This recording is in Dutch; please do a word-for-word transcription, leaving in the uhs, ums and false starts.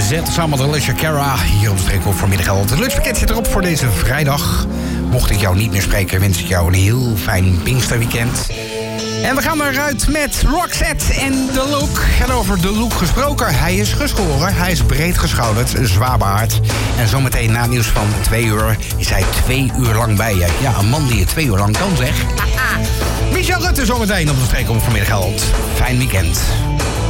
zet samen met Alicia Cara hier op de streek op vanmiddag. Het lunchpakket zit erop voor deze vrijdag. Mocht ik jou niet meer spreken, wens ik jou een heel fijn Pinksterweekend. En we gaan eruit met Roxette en The Look. En over The Look gesproken, hij is geschoren, hij is breed geschouderd, zwaar behaard. En zometeen na nieuws van twee uur is hij twee uur lang bij je. Ja, een man die je twee uur lang kan, zeg. Michel Rutte zometeen op de streek op vanmiddag. Fijn weekend.